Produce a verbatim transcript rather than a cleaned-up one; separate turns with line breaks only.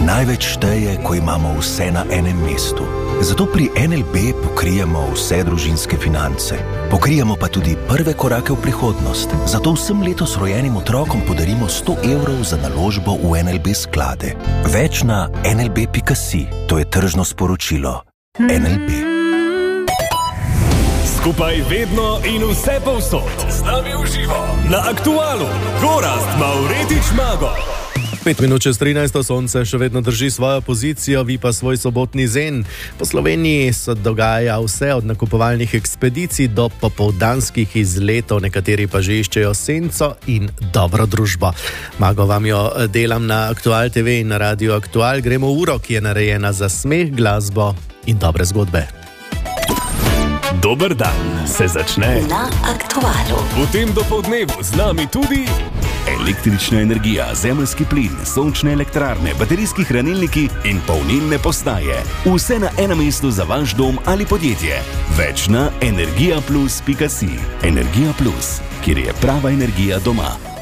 Največ šteje, ko imamo vse na enem mestu. Zato pri N L B pokrijemo vse družinske finance. Pokrijemo pa tudi prve korake v prihodnost. Zato vsem letos rojenim otrokom podarimo sto evrov za naložbo v N L B sklade. Več na en el be pika si. To je tržno sporočilo. N L B.
Skupaj vedno in vse povsod. Z nami v živo. Na Aktualu. Gorazd Mavretič Mago.
Pet minut čez trinajsto, sonce še vedno drži svojo pozicijo, vi pa svoj sobotni zen. Po Sloveniji se dogaja vse od nakupovalnih ekspedicij do popoldanskih izletov, nekateri pa že iščejo senco in dobro družbo. Mago vam jo delam na Aktual T V in na Radiu Aktual. Gremo v uro, ki je narejena za smeh, glasbo in dobre zgodbe.
Dober dan se začne
na Aktualu.
V tem dopoldnevu z nami tudi
električna energija, zemeljski plin, sončne elektrarne, baterijski hranilniki in polnilne postaje. Vse na enem mestu za vaš dom ali podjetje. Več na energija plus pika si. Energija plus, kjer je prava energija doma.